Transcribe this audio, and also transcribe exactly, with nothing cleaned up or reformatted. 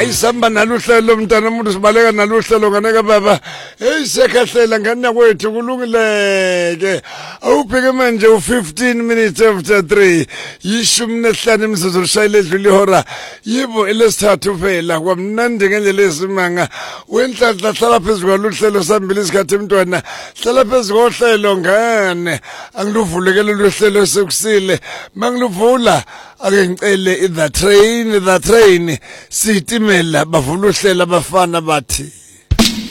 ayisamba naluhlelo mntana umuntu sibaleka naluhlelo nganeka baba hey sekhahlela ngana kwethu kulungileke awubheke manje u fifteen minutes after three yishumi nehlanu imzuzu lishayile edlule ihora yibo elesithathu phela kwamnandi ngendlela esimanga wenhlanhla hlala phezulu kwaluhlelo sambili isikhathi mntwana hlala phezulu kohlelo ngane angiluvulekele luhlelo sekusile mangiluvula ake ngicele the train the train sitimela bavula uhlela abafana bathi